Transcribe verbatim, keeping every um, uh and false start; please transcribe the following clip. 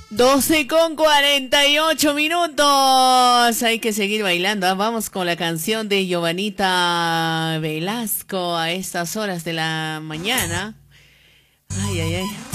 doce con cuarenta y ocho minutos. Hay que seguir bailando. ¿eh? Vamos con la canción de Giovanita Velasco a estas horas de la mañana. Ay, ay, ay.